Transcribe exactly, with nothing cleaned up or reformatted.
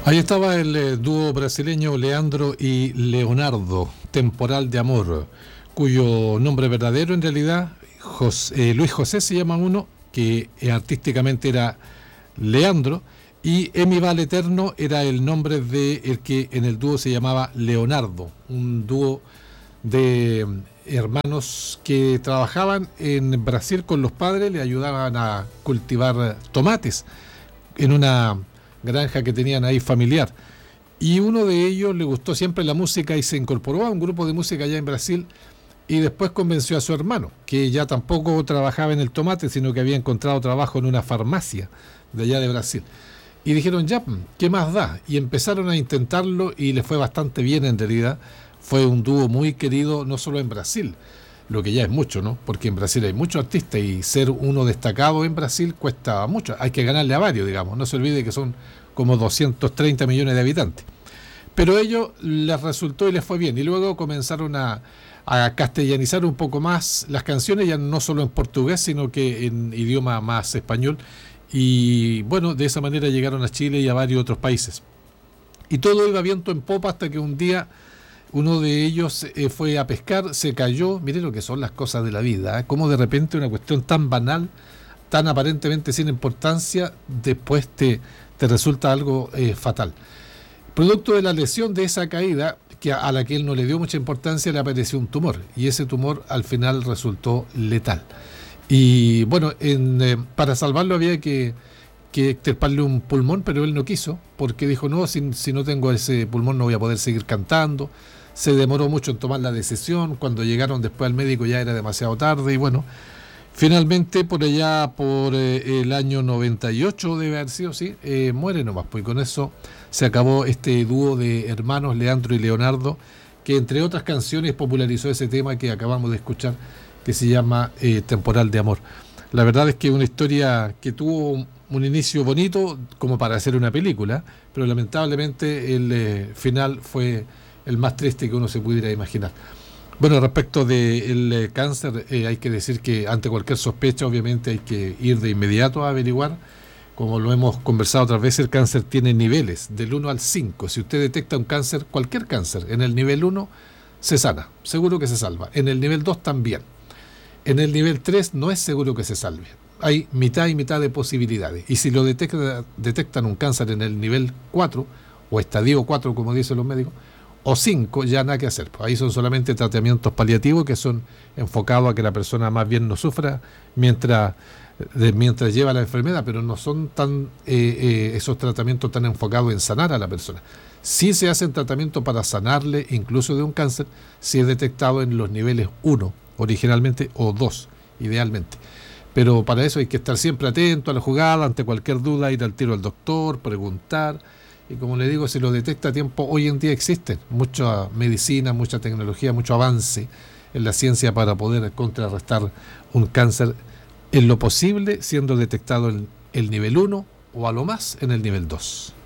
Ahí estaba el eh, dúo brasileño Leandro y Leonardo, Temporal de Amor, cuyo nombre verdadero en realidad, José, eh, Luis José se llama uno, que eh, artísticamente era Leandro, y Emi Vale Eterno era el nombre de el que en el dúo se llamaba Leonardo, un dúo de hermanos que trabajaban en Brasil con los padres, le ayudaban a cultivar tomates en una granja que tenían ahí familiar. Y uno de ellos le gustó siempre la música y se incorporó a un grupo de música allá en Brasil y después convenció a su hermano, que ya tampoco trabajaba en el tomate, sino que había encontrado trabajo en una farmacia de allá de Brasil. Y dijeron, ya, ¿qué más da? Y empezaron a intentarlo y les fue bastante bien en realidad. Fue un dúo muy querido no solo en Brasil, lo que ya es mucho, ¿no? Porque en Brasil hay muchos artistas y ser uno destacado en Brasil cuesta mucho. Hay que ganarle a varios, digamos. No se olvide que son como doscientos treinta millones de habitantes. Pero a ellos les resultó y les fue bien. Y luego comenzaron a, a castellanizar un poco más las canciones, ya no solo en portugués, sino que en idioma más español. Y bueno, de esa manera llegaron a Chile y a varios otros países. Y todo iba viento en popa hasta que un día uno de ellos eh, fue a pescar, se cayó. Mire lo que son las cosas de la vida, ¿eh? Cómo de repente una cuestión tan banal, tan aparentemente sin importancia, después te, te resulta algo eh, fatal. Producto de la lesión de esa caída, que a, a la que él no le dio mucha importancia, le apareció un tumor. Y ese tumor al final resultó letal. Y bueno, en, eh, para salvarlo había que, que extirparle un pulmón, pero él no quiso, porque dijo, no, si, si no tengo ese pulmón no voy a poder seguir cantando. Se demoró mucho en tomar la decisión. Cuando llegaron después al médico ya era demasiado tarde. Y bueno, finalmente por allá, por eh, el año noventa y ocho debe haber sido, sí, eh, muere nomás. Pues con eso se acabó este dúo de hermanos Leandro y Leonardo, que entre otras canciones popularizó ese tema que acabamos de escuchar, que se llama eh, Temporal de Amor. La verdad es que es una historia que tuvo un inicio bonito como para hacer una película, pero lamentablemente el eh, final fue el más triste que uno se pudiera imaginar. Bueno, respecto del eh, cáncer, eh, hay que decir que ante cualquier sospecha obviamente hay que ir de inmediato a averiguar. Como lo hemos conversado otras veces, el cáncer tiene niveles del uno al cinco. Si usted detecta un cáncer, cualquier cáncer, en el nivel uno se sana, seguro que se salva. En el nivel dos también. En el nivel tres no es seguro que se salve. Hay mitad y mitad de posibilidades. Y si lo detecta, detectan un cáncer en el nivel cuatro, o estadio cuatro, como dicen los médicos, o cinco, ya nada que hacer. Ahí son solamente tratamientos paliativos que son enfocados a que la persona más bien no sufra mientras, de, mientras lleva la enfermedad, pero no son tan eh, eh, esos tratamientos tan enfocados en sanar a la persona. Sí se hacen tratamientos para sanarle, incluso de un cáncer, si es detectado en los niveles uno, originalmente, o dos, idealmente. Pero para eso hay que estar siempre atento a la jugada, ante cualquier duda, ir al tiro al doctor, preguntar. Y como le digo, si lo detecta a tiempo, hoy en día existen mucha medicina, mucha tecnología, mucho avance en la ciencia para poder contrarrestar un cáncer en lo posible, siendo detectado en el nivel uno o a lo más en el nivel dos.